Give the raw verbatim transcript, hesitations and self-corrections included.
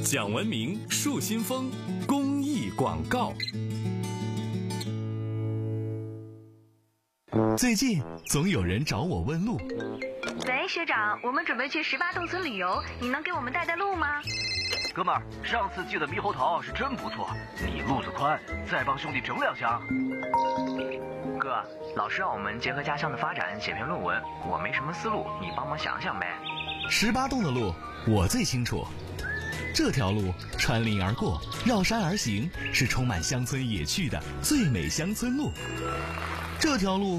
讲文明树新风公益广告。最近总有人找我问路。 喂，学长，我们准备去十八洞村旅游，你能给我们带带路吗？ 哥们儿，上次记得猕猴桃是真不错，你路子宽，再帮兄弟整两箱。 哥，老师让我们结合家乡的发展写篇论文，我没什么思路，你帮忙想想呗。 十八洞的路我最清楚，这条路穿林而过，绕山而行，是充满乡村野趣的最美乡村路。这条路